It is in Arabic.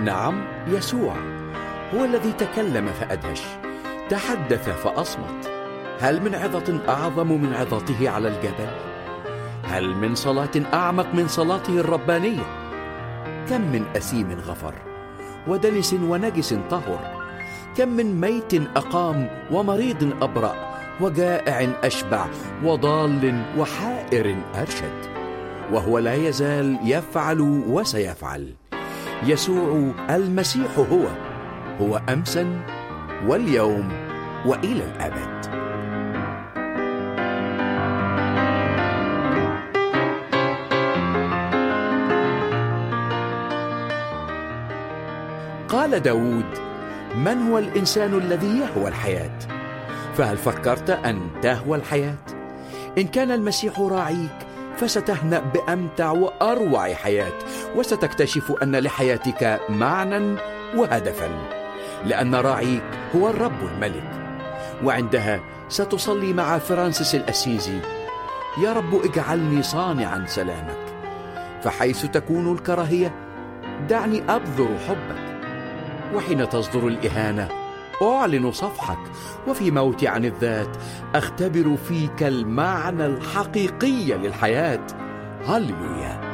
نعم، يسوع هو الذي تكلم فأدهش، تحدث فأصمت. هل من عظة أعظم من عظته على الجبل؟ هل من صلاة أعمق من صلاته الربانية؟ كم من أثيم غفر، ودنس ونجس طهر، كم من ميت أقام، ومريض أبرأ، وجائع أشبع، وضال وحائر أرشد. وهو لا يزال يفعل وسيفعل. يسوع المسيح هو أمسا واليوم وإلى الأبد. قال داود: من هو الإنسان الذي يهوى الحياة؟ فهل فكرت أن تهوى الحياة؟ إن كان المسيح راعيك فستهنأ بأمتع وأروع حياة، وستكتشف أن لحياتك معنى وهدفا، لأن راعيك هو الرب الملك. وعندها ستصلي مع فرانسيس الأسيزي: يا رب اجعلني صانعا سلامك، فحيث تكون الكراهية دعني أبذر حبك، وحين تصدر الإهانة أعلن صفحك، وفي موتي عن الذات أختبر فيك المعنى الحقيقي للحياة. هللويا.